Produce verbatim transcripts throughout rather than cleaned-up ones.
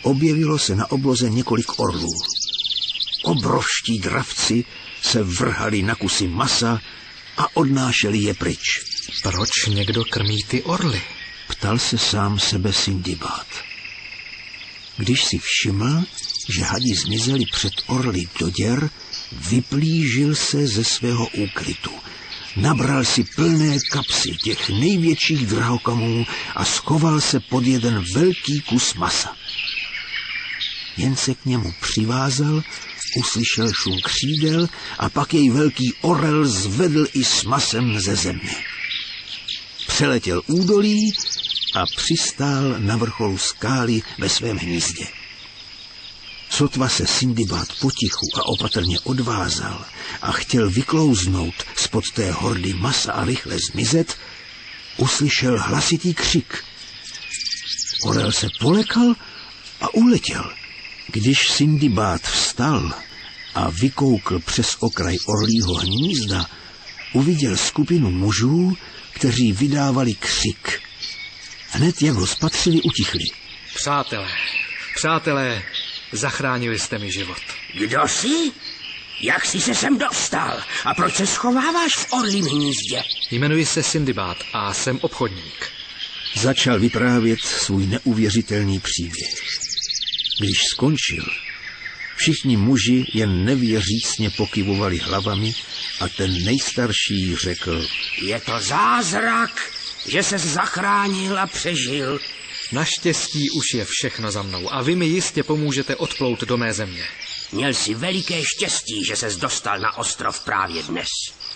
objevilo se na obloze několik orlů. Obrovští dravci se vrhali na kusy masa a odnášeli je pryč. Proč někdo krmí ty orly? Ptal se sám sebe Sindibád. Když si všiml, že hadi zmizeli před orly do děr, vyplížil se ze svého úkrytu. Nabral si plné kapsy těch největších drahokamů a schoval se pod jeden velký kus masa. Jen se k němu přivázal, uslyšel šum křídel a pak jej velký orel zvedl i s masem ze země. Přeletěl údolí a přistál na vrcholu skály ve svém hnízdě. Sotva se Sindibád potichu a opatrně odvázal a chtěl vyklouznout spod té hordy masa a rychle zmizet, uslyšel hlasitý křik. Orel se polekal a uletěl. Když Sindibád vstal a vykoukl přes okraj orlího hnízda, uviděl skupinu mužů, kteří vydávali křik. Hned jak ho spatřili, utichli. Přátelé, přátelé, zachránili jste mi život. Kdo jsi? Jak jsi se sem dostal? A proč se schováváš v orlím hnízdě? Jmenuji se Sindibád a jsem obchodník. Začal vyprávět svůj neuvěřitelný příběh. Když skončil, všichni muži jen nevěřícně pokyvovali hlavami a ten nejstarší řekl: Je to zázrak, že ses zachránil a přežil. Naštěstí už je všechno za mnou a vy mi jistě pomůžete odplout do mé země. Měl jsi veliké štěstí, že ses dostal na ostrov právě dnes.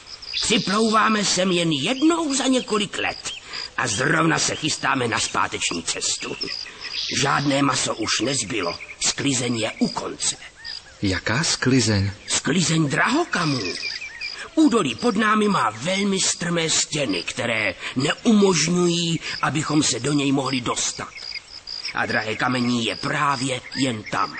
Připlouváme sem jen jednou za několik let a zrovna se chystáme na zpáteční cestu. Žádné maso už nezbylo, sklizeň je u konce. Jaká sklizeň? Sklizeň drahokamů. Údolí pod námi má velmi strmé stěny, které neumožňují, abychom se do něj mohli dostat. A drahé kamení je právě jen tam.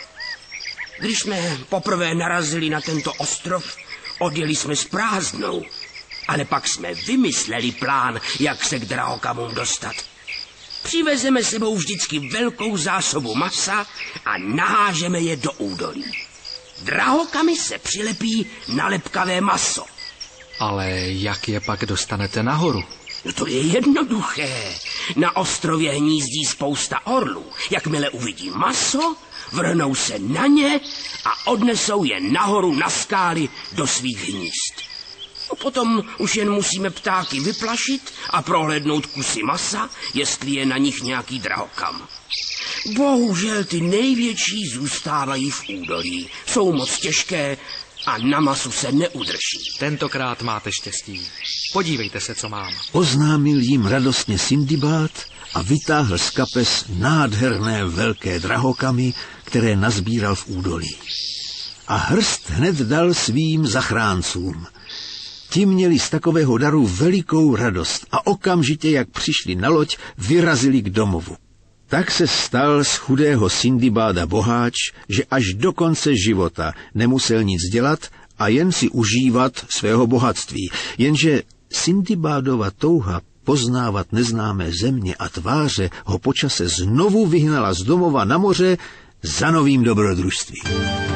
Když jsme poprvé narazili na tento ostrov, odjeli jsme s prázdnou, ale pak jsme vymysleli plán, jak se k drahokamům dostat. Přivezeme sebou vždycky velkou zásobu masa a nahážeme je do údolí. Drahokamy se přilepí na lepkavé maso. Ale jak je pak dostanete nahoru? No to je jednoduché. Na ostrově hnízdí spousta orlů. Jakmile uvidí maso, vrhnou se na ně a odnesou je nahoru na skály do svých hnízd. No potom už jen musíme ptáky vyplašit a prohlédnout kusy masa, jestli je na nich nějaký drahokam. Bohužel ty největší zůstávají v údolí. Jsou moc těžké a na masu se neudrží. Tentokrát máte štěstí. Podívejte se, co mám. Oznámil jim radostně Sindibád a vytáhl z kapes nádherné velké drahokamy, které nazbíral v údolí. A hrst hned dal svým zachráncům. Ti měli z takového daru velikou radost a okamžitě, jak přišli na loď, vyrazili k domovu. Tak se stal z chudého Sindibáda boháč, že až do konce života nemusel nic dělat a jen si užívat svého bohatství. Jenže Sindibádova touha poznávat neznámé země a tváře ho počase znovu vyhnala z domova na moře za novým dobrodružstvím.